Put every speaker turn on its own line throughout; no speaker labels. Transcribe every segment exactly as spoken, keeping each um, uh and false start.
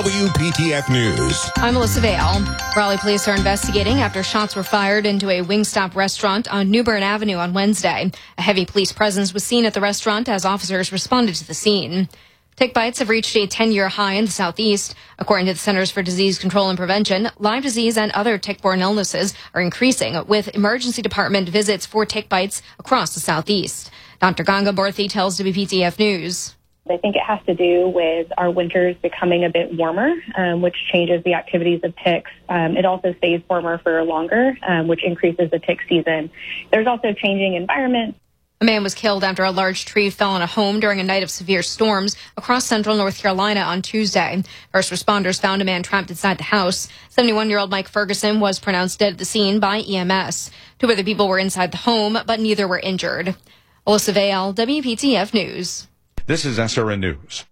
W P T F News.
I'm Melissa Vale. Raleigh police are investigating after shots were fired into a Wingstop restaurant on New Bern Avenue on Wednesday. A heavy police presence was seen at the restaurant as officers responded to the scene. Tick bites have reached a ten-year high in the southeast. According to the Centers for Disease Control and Prevention, Lyme disease and other tick-borne illnesses are increasing, with emergency department visits for tick bites across the southeast. Doctor Ganga Borthy tells W P T F News.
I think it has to do with our winters becoming a bit warmer, um, which changes the activities of ticks. Um, it also stays warmer for longer, um, which increases the tick season. There's also changing environment.
A man was killed after a large tree fell on a home during a night of severe storms across central North Carolina on Tuesday. First responders found a man trapped inside the house. seventy-one-year-old Mike Ferguson was pronounced dead at the scene by E M S. Two other people were inside the home, but neither were injured. Alyssa Vale, W P T F News.
This is S R N News.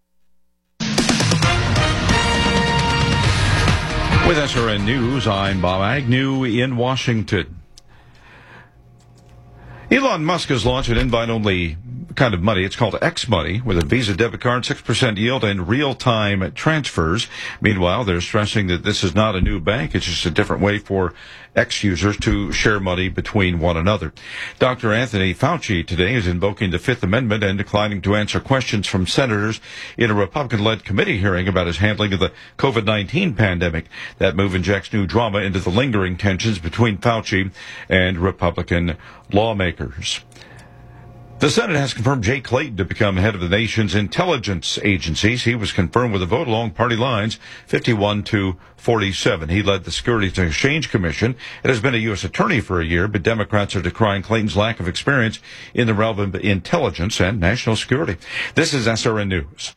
With S R N News, I'm Bob Agnew in Washington. Elon Musk has launched an invite-only kind of money. It's called X Money, with a Visa debit card, six percent yield, and real-time transfers. Meanwhile, they're stressing that this is not a new bank. It's just a different way for X users to share money between one another. Doctor Anthony Fauci today is invoking the Fifth Amendment and declining to answer questions from senators in a Republican-led committee hearing about his handling of the COVID nineteen pandemic. That move injects new drama into the lingering tensions between Fauci and Republican lawmakers. The Senate has confirmed Jay Clayton to become head of the nation's intelligence agencies. He was confirmed with a vote along party lines, fifty-one to forty-seven. He led the Securities and Exchange Commission and has been a U S attorney for a year, but Democrats are decrying Clayton's lack of experience in the realm of intelligence and national security. This is S R N News.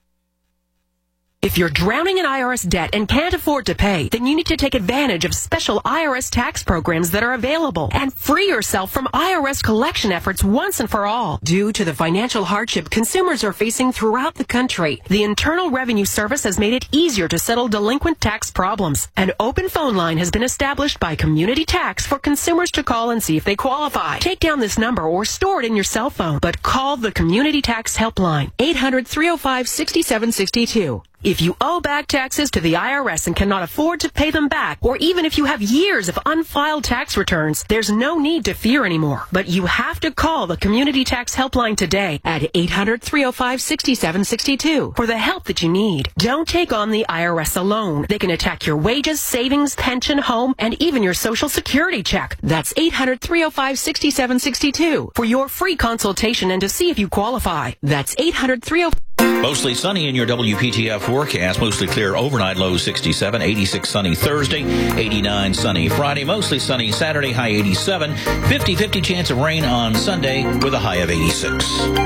If you're drowning in I R S debt and can't afford to pay, then you need to take advantage of special I R S tax programs that are available and free yourself from I R S collection efforts once and for all. Due to the financial hardship consumers are facing throughout the country, the Internal Revenue Service has made it easier to settle delinquent tax problems. An open phone line has been established by Community Tax for consumers to call and see if they qualify. Take down this number or store it in your cell phone, but call the Community Tax Helpline, eight hundred, three oh five, six seven six two. If you owe back taxes to the I R S and cannot afford to pay them back, or even if you have years of unfiled tax returns, there's no need to fear anymore. But you have to call the Community Tax Helpline today at eight hundred, three oh five, six seven six two for the help that you need. Don't take on the I R S alone. They can attack your wages, savings, pension, home, and even your Social Security check. That's eight hundred, three oh five, six seven six two for your free consultation and to see if you qualify. That's eight hundred, three oh five.
Mostly sunny in your W P T F forecast. Mostly clear overnight, low sixty-seven, eighty-six sunny Thursday, eighty-nine sunny Friday, mostly sunny Saturday, high eighty-seven, fifty-fifty chance of rain on Sunday with a high of eighty-six.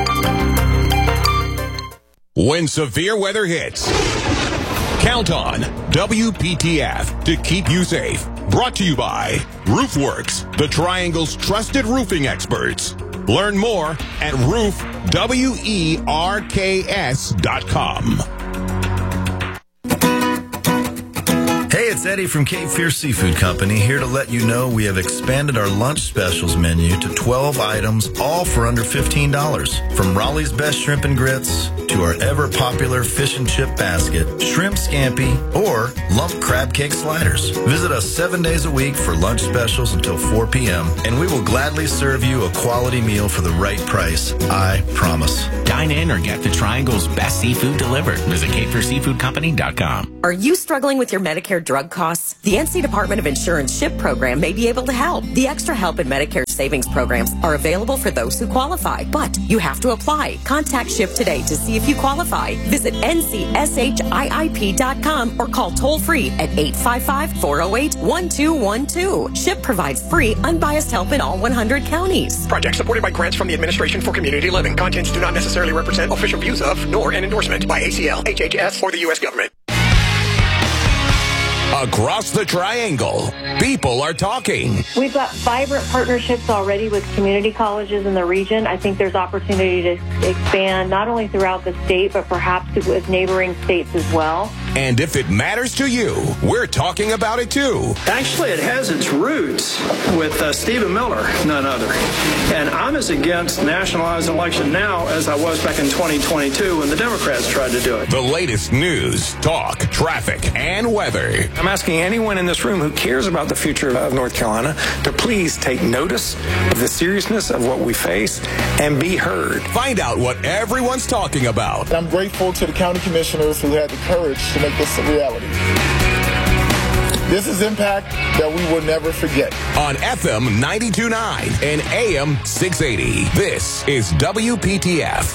When severe weather hits, count on W P T F to keep you safe. Brought to you by Roofworks, the Triangle's trusted roofing experts. Learn more at roof werks dot com.
Hey, it's Eddie from Cape Fear Seafood Company, here to let you know we have expanded our lunch specials menu to twelve items, all for under fifteen dollars. From Raleigh's best shrimp and grits to our ever-popular fish and chip basket, shrimp scampi, or lump crab cake sliders. Visit us seven days a week for lunch specials until four p.m., and we will gladly serve you a quality meal for the right price. I promise.
Dine in or get the Triangle's best seafood delivered. Visit cape fear seafood company dot com.
Are you struggling with your Medicare drug costs? The N C Department of Insurance SHIP program may be able to help. The Extra Help and Medicare Savings programs are available for those who qualify, but you have to apply. Contact SHIP today to see if you qualify. Visit N C S H I I P dot com or call toll-free at eight five five, four oh eight, one two one two. SHIP provides free, unbiased help in all one hundred counties.
Project supported by grants from the Administration for Community Living. Contents do not necessarily represent official views of, nor an endorsement by A C L, H H S, or the U S government.
Across the Triangle, people are talking.
We've got vibrant partnerships already with community colleges in the region. I think there's opportunity to expand not only throughout the state, but perhaps with neighboring states as well.
And if it matters to you, we're talking about it too.
Actually, it has its roots with uh, Stephen Miller, none other. And I'm as against nationalized election now as I was back in twenty twenty-two when the Democrats tried to do it.
The latest news, talk, traffic, and weather.
I'm asking anyone in this room who cares about the future of North Carolina to please take notice of the seriousness of what we face and be heard.
Find out what everyone's talking about.
And I'm grateful to the county commissioners who had the courage to make this a reality. This is impact that we will never forget.
On F M ninety-two point nine and A M six eighty, this is W P T F.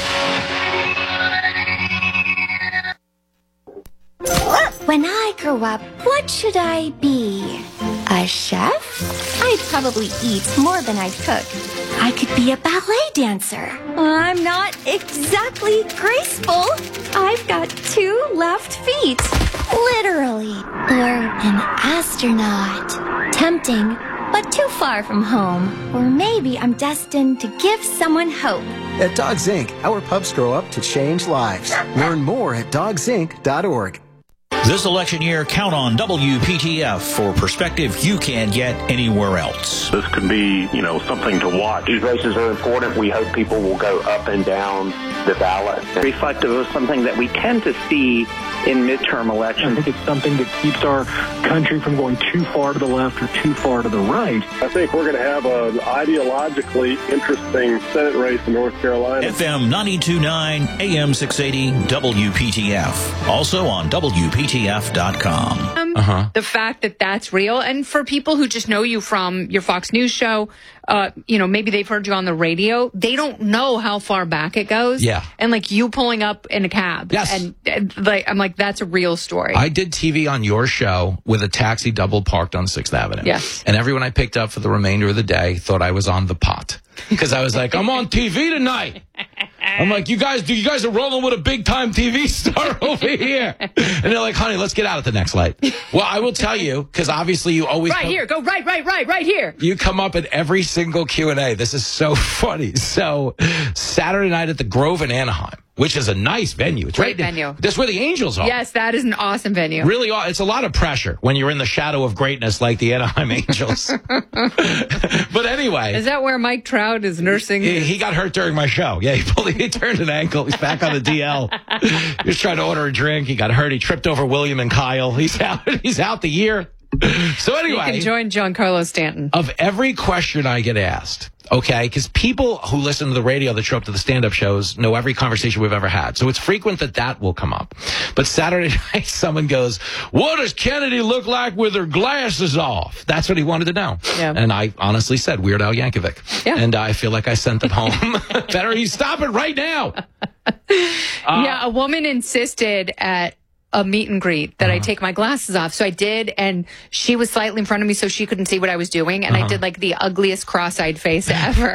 When I grow up, what should I be? A chef? I'd probably eat more than I'd cook. I could be a ballet dancer. I'm not exactly graceful. I've got two left feet. Literally. Or an astronaut. Tempting, but too far from home. Or maybe I'm destined to give someone hope.
At Dogs Incorporated, our pups grow up to change lives. Learn more at dogs inc dot org.
This election year, count on W P T F for perspective you can't get anywhere else.
This could be, you know, something to watch. These races are important. We hope people will go up and down the ballot.
Reflective of something that we tend to see in midterm elections.
I think it's something that keeps our country from going too far to the left or too far to the right.
I think we're going to have an ideologically interesting Senate race in North Carolina.
F M ninety-two point nine, A M six eighty, W P T F. Also on W P T F dot com.
Um, uh-huh. The fact that that's real. And for people who just know you from your Fox News show, uh, you know, maybe they've heard you on the radio. They don't know how far back it goes.
Yeah.
And like you pulling up in a cab.
Yes.
And, and like, I'm like, that's a real story.
I did T V on your show with a taxi double parked on sixth Avenue.
Yes.
And everyone I picked up for the remainder of the day thought I was on the pot. Because I was like, I'm on T V tonight. I'm like, you guys, do you guys are rolling with a big time T V star over here? And they're like, honey, let's get out at the next light. Well, I will tell you, because obviously you always
right
come,
here, go right, right, right, right here.
You come up at every single Q and A. This is so funny. So Saturday night at the Grove in Anaheim, which is a nice venue. It's
Great
right
venue.
That's where the Angels are.
Yes, that is an awesome venue.
Really, it's a lot of pressure when you're in the shadow of greatness like the Anaheim Angels. But anyway.
Is that where Mike Trout is nursing?
He, he got hurt during my show. Yeah, he, pulled, he turned an ankle. He's back on the D L. He was trying to order a drink. He got hurt. He tripped over William and Kyle. He's out. He's out the year. So anyway.
You can join Giancarlo Stanton.
Of every question I get asked, okay, because people who listen to the radio that show up to the stand-up shows know every conversation we've ever had. So it's frequent that that will come up. But Saturday night, someone goes, what does Kennedy look like with her glasses off? That's what he wanted to know.
Yeah.
And I honestly said, Weird Al Yankovic.
Yeah.
And I feel like I sent them home. Better you stop it right now. Uh,
yeah, a woman insisted at a meet and greet that uh-huh. I take my glasses off. So I did, and she was slightly in front of me so she couldn't see what I was doing, and uh-huh. I did like the ugliest cross-eyed face ever.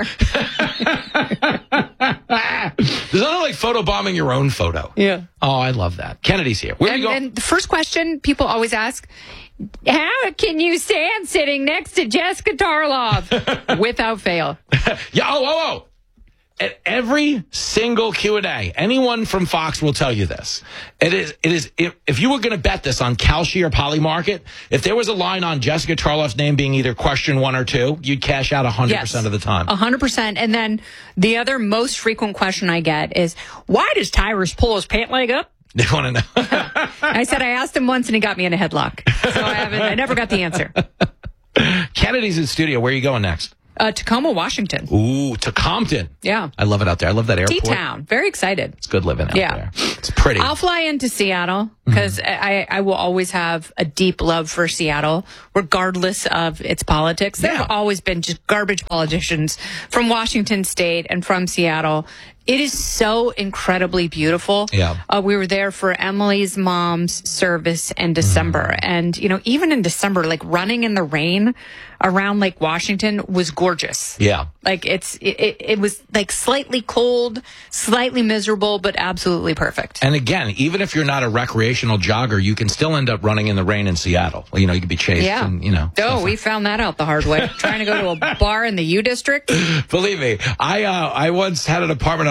There's nothing like photobombing your own photo.
Yeah.
Oh, I love that. Kennedy's here. Where
and,
you go?
And the first question people always ask, how can you stand sitting next to Jessica Tarlov? Without fail.
Yeah, oh, oh, oh. At every single Q and A, anyone from Fox will tell you this. It is, it is. If, if you were going to bet this on Kalshi or Polymarket, if there was a line on Jessica Tarlov's name being either question one or two, you'd cash out one hundred percent
yes,
of the time.
one hundred percent. And then the other most frequent question I get is, why does Tyrus pull his pant leg up?
They want to know.
I said I asked him once and he got me in a headlock. So I haven't. I never got the answer.
Kennedy's in studio. Where are you going next?
Uh, Tacoma, Washington.
Ooh, to Compton.
Yeah.
I love it out there. I love that airport.
T-Town. Very excited.
It's good living out
yeah.
there. It's pretty.
I'll fly into Seattle because mm-hmm. I, I will always have a deep love for Seattle, regardless of its politics. There yeah. have always been just garbage politicians from Washington State and from Seattle. It is so incredibly beautiful.
Yeah.
Uh, we were there for Emily's mom's service in December. Mm. And, you know, even in December, like running in the rain around Lake Washington was gorgeous.
Yeah.
Like it's, it, it was like slightly cold, slightly miserable, but absolutely perfect.
And again, even if you're not a recreational jogger, you can still end up running in the rain in Seattle. You know, you could be chased
yeah.
and, you know.
Oh, we found that out the hard way. Trying to go to a bar in the U District.
Believe me, I, uh, I once had an apartment on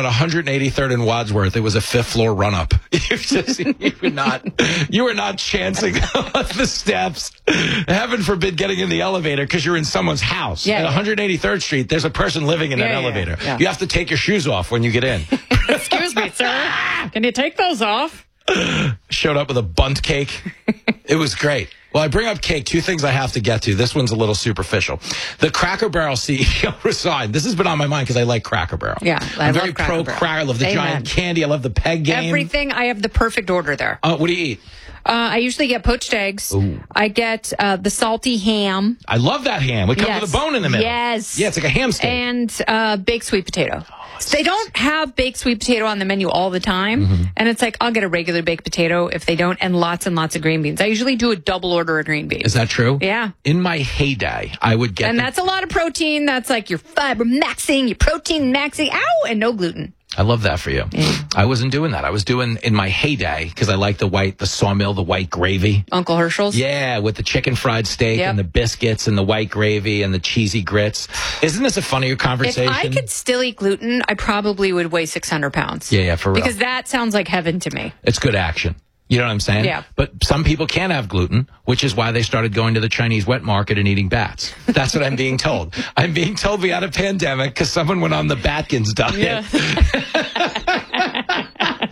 on one eighty-third and Wadsworth, it was a fifth floor run up. You just you were not you were not chancing on the steps. Heaven forbid getting in the elevator because you're in someone's house.
Yeah,
At
yeah.
one eighty-third Street, there's a person living in
Yeah,
that
yeah,
elevator.
yeah.
You have to take your shoes off when you get in.
Excuse me, sir. Can you take those off?
Showed up with a bunt cake. It was great. Well, I bring up cake. Two things I have to get to. This one's a little superficial. The Cracker Barrel C E O resigned. This has been on my mind because I like Cracker Barrel.
Yeah, I
I'm
love
very
Cracker
pro
Barrel.
Cracker. I love the
Amen.
giant candy. I love the peg game.
Everything. I have the perfect order there.
Uh, what do you eat?
Uh, I usually get poached eggs.
Ooh.
I get uh, the salty ham.
I love that ham. It comes
Yes.
with a bone in the middle.
Yes.
Yeah, it's like a ham steak.
And uh, baked sweet potato.
Oh,
they don't have baked sweet potato on the menu all the time.
Mm-hmm.
And it's like, I'll get a regular baked potato if they don't, and lots and lots of green beans. I usually do a double order of green beans.
Is that true?
Yeah.
In my heyday, I would get
And
the-
that's a lot of protein. That's like your fiber maxing, your protein maxing. Ow! And no gluten.
I love that for you. I wasn't doing that. I was doing in my heyday because I like the white, the sawmill, the white gravy.
Uncle Herschel's?
Yeah, with the chicken fried steak
Yep.
and the biscuits and the white gravy and the cheesy grits. Isn't this a funnier conversation?
If I could still eat gluten, I probably would weigh six hundred pounds.
Yeah, yeah, for real.
Because that sounds like heaven to me.
It's good action. You know what I'm saying?
Yeah.
But some people can't have gluten, which is why they started going to the Chinese wet market and eating bats. That's what I'm being told. I'm being told we had a pandemic because someone went on the Batkins diet.
Yeah.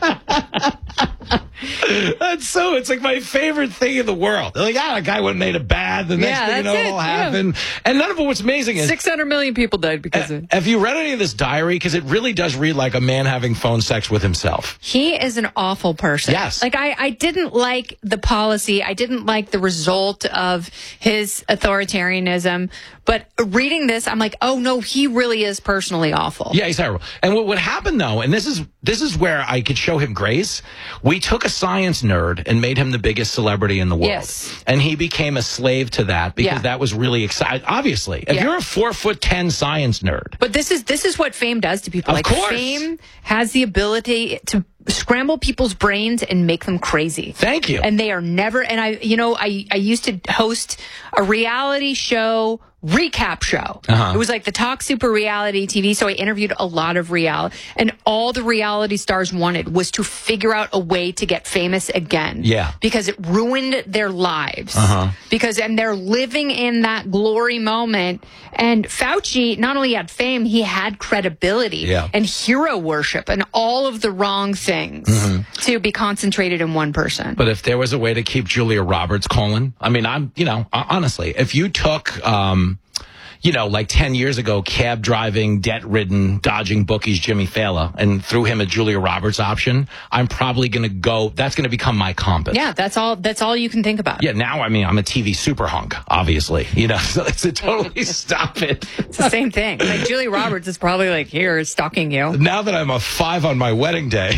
That's so, it's like my favorite thing in the world. They're like, ah, a guy went and ate a bat. The next
Yeah,
thing you know,
that's
it'll
it, yeah.
happen. And none of it, what's amazing is,
six hundred million people died because of it.
have you read any of this diary? Because it really does read like a man having phone sex with himself.
He is an awful person.
Yes.
Like, I, I didn't like the policy. I didn't like the result of his authoritarianism. But reading this, I'm like, oh, no, he really is personally awful.
Yeah, he's terrible. And what, what happened, though, and this is this is where I could show him grace, we took a science nerd and made him the biggest celebrity in the world.
Yes.
And he became a slave to that because
Yeah.
that was really exciting. Obviously, if
Yeah.
you're a four foot ten science nerd,
But this is this is what fame does to people.
Of
like
course.
fame has the ability to scramble people's brains and make them crazy.
Thank you.
And they are never. And I, you know, I I used to host a reality show recap show.
Uh-huh.
It was like the Talk Super reality T V. So I interviewed a lot of reality, and all the reality stars wanted was to figure out a way to get famous again.
Yeah.
Because it ruined their lives.
Uh-huh.
Because, and they're living in that glory moment. And Fauci not only had fame, he had credibility
Yeah.
and hero worship and all of the wrong things to be concentrated in one person.
But if there was a way to keep Julia Roberts calling, I mean, I'm, you know, honestly, if you took, um, you know, like ten years ago, cab driving, debt ridden, dodging bookies, Jimmy Fallon, and threw him a Julia Roberts option, I'm probably going to go, that's going to become my compass.
Yeah, that's all. That's all you can think about.
Yeah, now, I mean, I'm a T V super hunk, obviously. You know, so it's a totally stop it.
It's the same thing. Like Julia Roberts is probably like here stalking you.
Now that I'm a five on my wedding day,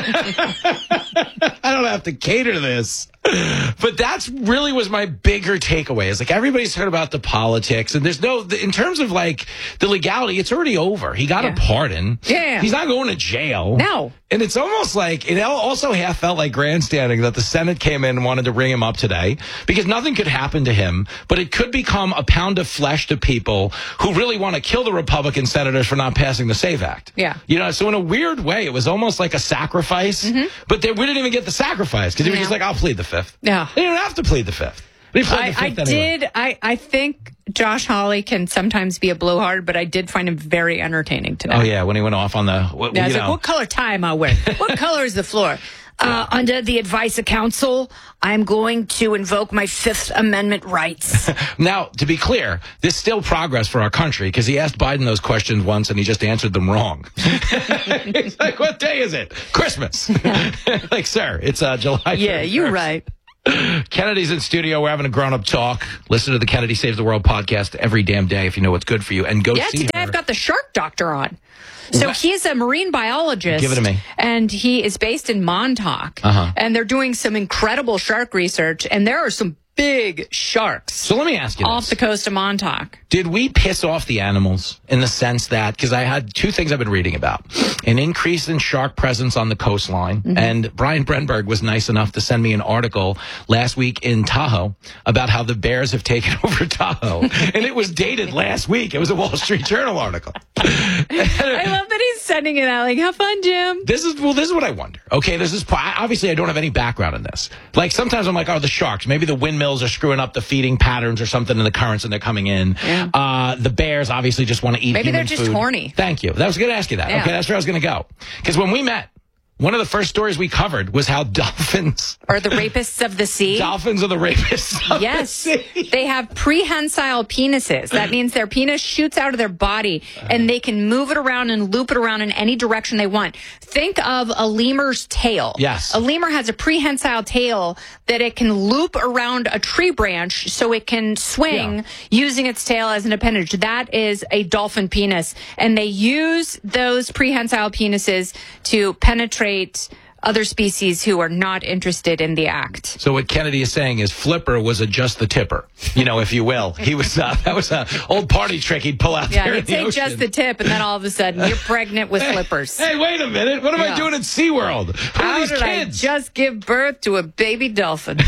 I don't have to cater to this. But that's really was my bigger takeaway. Is like everybody's heard about the politics, and there's no, in terms of like the legality, it's already over. He got
Yeah.
a pardon.
Yeah.
He's not going to jail.
No.
And it's almost like, it also half felt like grandstanding that the Senate came in and wanted to ring him up today because nothing could happen to him, but it could become a pound of flesh to people who really want to kill the Republican senators for not passing the SAVE Act.
Yeah.
You know, so in a weird way, it was almost like a sacrifice, but they, we didn't even get the sacrifice because he was
Yeah.
just like, I'll plead the fifth.
Yeah.
They didn't have to plead the fifth. They pled
I,
the
I
fifth anyway.
did. I, I think Josh Hawley can sometimes be a blowhard, but I did find him very entertaining today.
Oh, yeah, when he went off on the, what,
Yeah, I
you
was
know.
like, what color tie am I wearing? What color is the floor? Uh, under the advice of counsel, I'm going to invoke my Fifth Amendment rights.
Now, to be clear, there's still progress for our country because he asked Biden those questions once and he just answered them wrong. He's like, what day is it? Christmas. Like, sir, it's uh, July
Yeah, you're right.
Kennedy's in studio. We're having a grown-up talk. Listen to the Kennedy Saves the World podcast every damn day if you know what's good for you. And go
Yeah,
see
today
her.
I've got the shark doctor on. So
What?
he's a marine biologist.
Give it to me.
And he is based in Montauk.
Uh-huh.
And they're doing some incredible shark research. And there are some big sharks
So let me ask you
off
this.
the coast of Montauk.
Did we piss off the animals in the sense that, because I had two things I've been reading about, an increase in shark presence on the coastline,
Mm-hmm.
and Brian Brenberg was nice enough to send me an article last week in Tahoe about how the bears have taken over Tahoe, and it was dated last week. It was a Wall Street Journal article.
I love that he's sending it out like, have fun, Jim.
This is, well, this is what I wonder. Okay, this is, obviously I don't have any background in this. Like, sometimes I'm like, oh, the sharks, maybe the windmills are screwing up the feeding patterns or something in the currents and they're coming in.
Yeah.
Uh, the bears obviously just want to eat
Maybe
human
they're just
food.
horny.
Thank you. I was going to ask you that.
Yeah.
Okay, that's where I was going to go. Because when we met, one of the first stories we covered was how dolphins
are the rapists of the sea.
Dolphins are the rapists of
yes.
the sea.
They have prehensile penises. That means their penis shoots out of their body and they can move it around and loop it around in any direction they want. Think of a lemur's tail.
Yes.
A lemur has a prehensile tail that it can loop around a tree branch so it can swing
Yeah.
using its tail as an appendage. That is a dolphin penis. And they use those prehensile penises to penetrate other species who are not interested in the act.
So what Kennedy is saying is Flipper was a just the tipper, you know, if you will. He was uh, that was an old party trick he'd pull out
Yeah,
there in
he'd
the
say
ocean.
just the tip, and then all of a sudden you're pregnant with
Hey,
flippers.
Hey, wait a minute. What am
Yeah.
I doing at SeaWorld? Who are
How
these
did
kids?
I just give birth to a baby dolphin?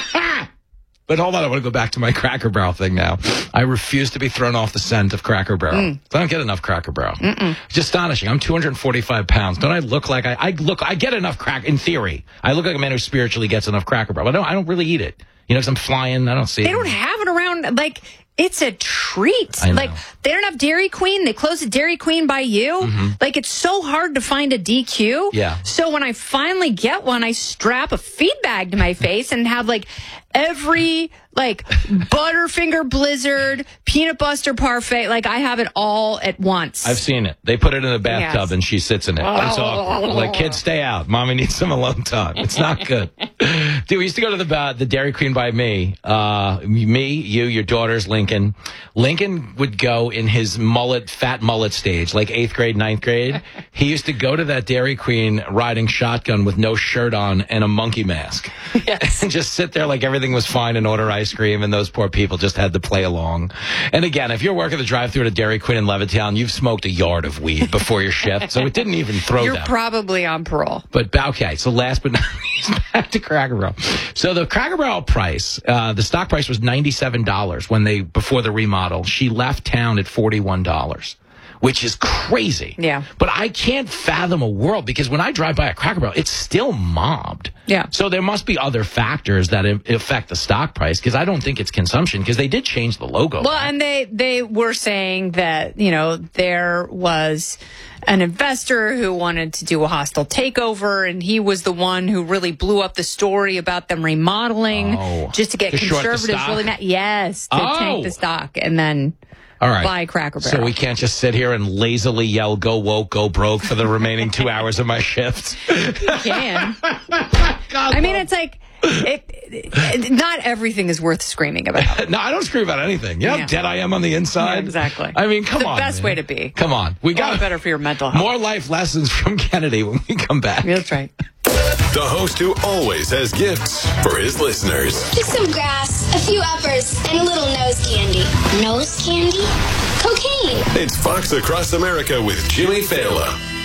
But hold on, I want to go back to my Cracker Barrel thing now. I refuse to be thrown off the scent of Cracker Barrel.
Mm.
I don't get enough Cracker Barrel. It's astonishing. I'm two hundred forty-five pounds. Don't I look like I, I look, I get enough crack, in theory. I look like a man who spiritually gets enough Cracker Barrel. But I don't, I don't really eat it. You know, because I'm flying, I don't see
They
it.
don't have it around. Like, it's a treat.
I know.
Like, they don't have Dairy Queen. They closed a Dairy Queen by you.
Mm-hmm.
Like, it's so hard to find a D Q.
Yeah.
So when I finally get one, I strap a feed bag to my face and have, like, every, like, Butterfinger Blizzard, Peanut Buster Parfait. Like, I have it all at once.
I've seen it. They put it in a bathtub
Yes.
and she sits in it. It's awkward. Like, kids, stay out. Mommy needs some alone time. It's not good. Dude, we used to go to the uh, the Dairy Queen by me. Uh, me, you, your daughters, Lincoln. Lincoln would go in his mullet, fat mullet stage, like eighth grade, ninth grade. He used to go to that Dairy Queen riding shotgun with no shirt on and a monkey mask. Yes. And just sit there like everything was fine and order ice cream, and those poor people just had to play along. And again, if you're working the drive-thru at a Dairy Queen in Levittown, you've smoked a yard of weed before your shift, so it didn't even throw
You're
them.
probably on parole.
But okay, so last but not least, back to Cracker Barrel. So the Cracker Barrel price, uh, the stock price was ninety-seven dollars when they before the remodel. She left town at forty-one dollars, which is crazy.
Yeah.
But I can't fathom a world, because when I drive by a Cracker Barrel, it's still mobbed.
Yeah.
So there must be other factors that i- affect the stock price, because I don't think it's consumption, because they did change the logo.
Well, and they, they were saying that, you know, there was an investor who wanted to do a hostile takeover, and he was the one who really blew up the story about them remodeling
Oh.
just to get
To short the
conservatives
stock?
really mad. Yes, to
Oh.
tank the stock and then
All right.
buy Cracker Barrel.
So we can't just sit here and lazily yell, go woke, go broke for the remaining two hours of my shift.
You can. I mean, it's like, it, it, not everything is worth screaming about.
No, I don't scream about anything. You know
Yeah.
how dead I am on the inside?
Yeah, exactly.
I mean, come
the
on.
The best
man.
way to be.
Come on. We
A lot
got
better for your mental health.
more life lessons from Kennedy when we come back.
That's right.
The host who always has gifts for his listeners.
Just some grass, a few uppers, and a little nose candy. Nose candy? Cocaine.
It's Fox Across America with Jimmy Fallon.